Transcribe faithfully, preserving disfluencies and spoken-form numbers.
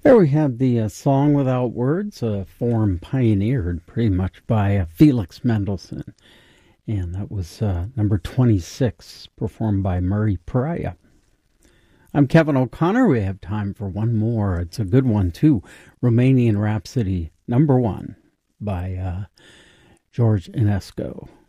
There we have the uh, Song Without Words, a form pioneered pretty much by uh, Felix Mendelssohn. And that was uh, number twenty-six, performed by Murray Pariah. I'm Kevin O'Connor. We have time for one more. It's a good one, too. Romanian Rhapsody, number one, by uh, George Enescu.